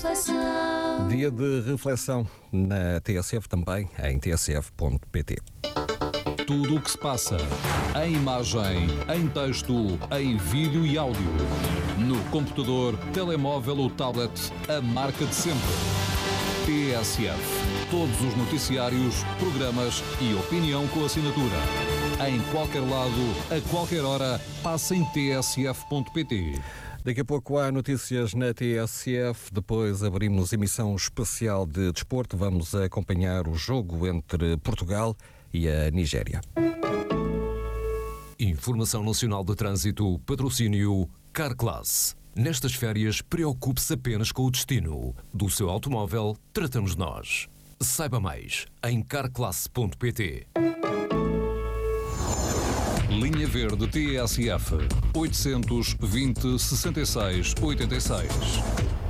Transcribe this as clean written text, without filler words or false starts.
Dia de reflexão na TSF, também em tsf.pt. Tudo o que se passa, em imagem, em texto, em vídeo e áudio. No computador, telemóvel ou tablet, a marca de sempre. TSF. Todos os noticiários, programas e opinião com assinatura. Em qualquer lado, a qualquer hora, passa em tsf.pt. Daqui a pouco há notícias na TSF, depois abrimos emissão especial de desporto. Vamos acompanhar o jogo entre Portugal e a Nigéria. Informação Nacional de Trânsito, patrocínio Carclass. Nestas férias, preocupe-se apenas com o destino. Do seu automóvel, tratamos nós. Saiba mais em carclass.pt. Linha Verde TSF 820 66 86.